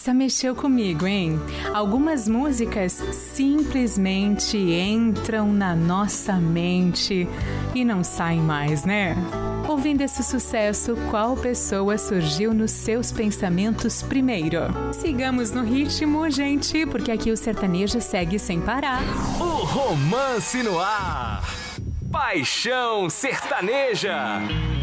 Essa mexeu comigo, hein? Algumas músicas simplesmente entram na nossa mente e não saem mais, né? Ouvindo esse sucesso, qual pessoa surgiu nos seus pensamentos primeiro? Sigamos no ritmo, gente, porque aqui o sertanejo segue sem parar. O Romance no Ar. Paixão Sertaneja.